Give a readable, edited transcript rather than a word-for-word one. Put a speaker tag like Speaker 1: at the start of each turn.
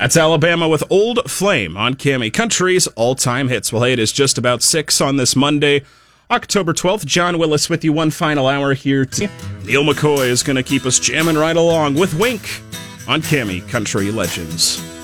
Speaker 1: That's Alabama with Old Flame on Cammy Country's all-time hits. Well, hey, it is just about 6 on this Monday, October 12th. John Willis with you one final hour here. Neil McCoy is going to keep us jamming right along with Wink on Cammy Country Legends.